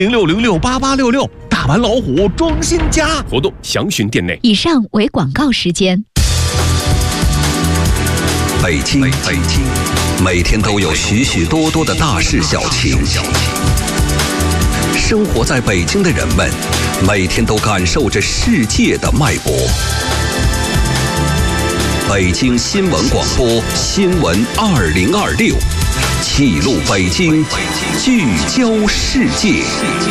06068866，大盘老虎装新家， 活动详询店内。 以上为广告时间。 北京，每天都有许许多多的大事小情。生活在北京的人们，每天都感受着世界的脉搏。北京新闻广播，新闻2026，记录北京，聚焦世界。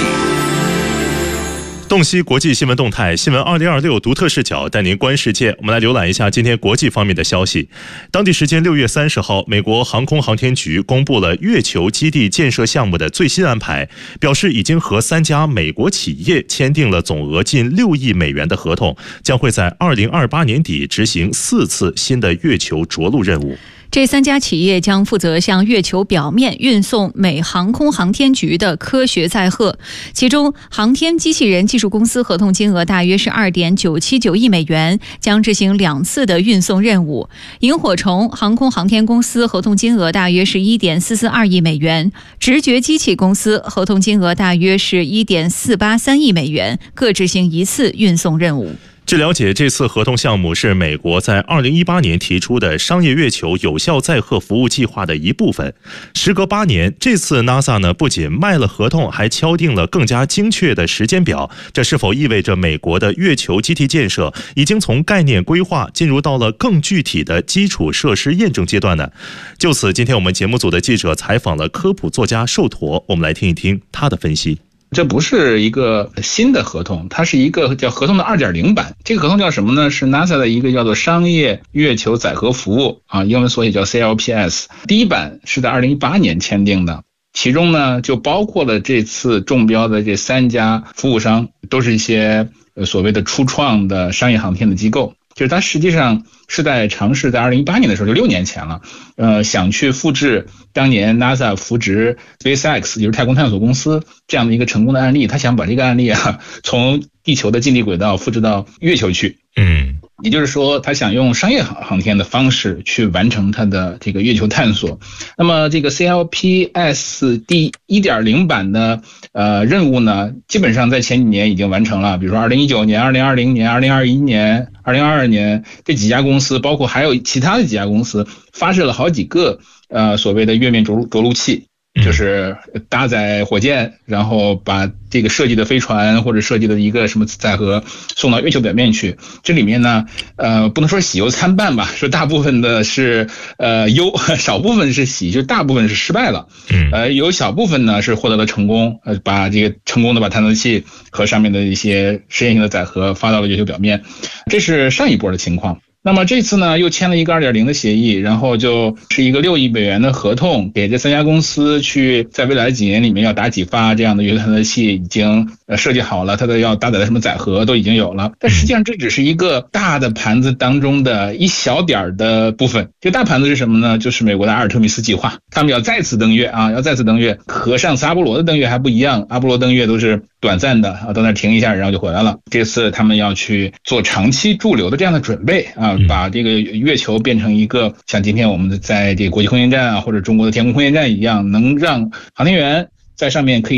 洞悉国际新闻动态，新闻2026独特视角带您观世界。我们来浏览一下今天国际方面的消息。当地时间6月30号，美国航空航天局公布了月球基地建设项目的最新安排，表示已经和3家美国企业签订了总额近6亿美元的合同，将会在2028年底执行4次新的月球着陆任务。 这3家企业将负责向月球表面运送美航空航天局的科学载荷，其中航天机器人技术公司合同金额大约是2.979亿美元，将执行2次的运送任务。萤火虫航空航天公司合同金额大约是1.442亿美元，直觉机器公司合同金额大约是1.483亿美元，各执行1次运送任务。 据了解，这次合同项目是美国在2018年提出的商业月球有效载荷服务计划的一部分。时隔8年，这次 NASA 不仅卖了合同，还敲定了更加精确的时间表。这是否意味着美国的月球基地建设已经从概念规划进入到了更具体的基础设施验证阶段呢？就此，今天我们节目组的记者采访了科普作家寿陀，我们来听一听他的分析。 这不是一个新的合同，它是一个叫合同的2.0版。这个合同叫什么呢？是 NASA 的一个叫做商业月球载荷服务英文缩写叫 CLPS。第一版是在2018年签订的，其中呢就包括了这次中标的这3家服务商，都是一些所谓的初创的商业航天的机构。就是它实际上是在尝试在2018年的时候，就6年前了，想去复制当年 NASA 扶植 SpaceX 就是太空探索公司这样的一个成功的案例，他想把这个案例从地球的近地轨道复制到月球去。也就是说他想用商业航天的方式去完成他的这个月球探索。那么这个 CLPS 第 1.0 版的任务呢，基本上在前几年已经完成了，比如说2019年、2020年、2021年、2022年这几家公司，包括还有其他的几家公司发射了好几个所谓的月面着陆器，就是搭载火箭，然后把这个设计的飞船或者设计的一个什么载荷送到月球表面去。这里面呢不能说喜忧参半吧，说大部分的是忧，少部分是喜，就大部分是失败了。有小部分呢是获得了成功，把这个成功的把探测器和上面的一些实验性的载荷发到了月球表面。这是上一波的情况。那么这次呢又签了一个 2.0 的协议，然后就是一个6亿美元的合同，给这3家公司去在未来几年里面要打几发这样的月球探测器，已经设计好了，它的要搭载的什么载荷都已经有了。但实际上这只是一个大的盘子当中的一小点的部分。这个大盘子是什么呢？就是美国的阿尔特弥斯计划，他们要再次登月要再次登月，和上次阿波罗的登月还不一样。阿波罗登月都是短暂的到那停一下然后就回来了，这次他们要去做长期驻留的这样的准备把这个月球变成一个像今天我们在这个国际空间站或者中国的天宫空间站一样，能让航天员在上面可以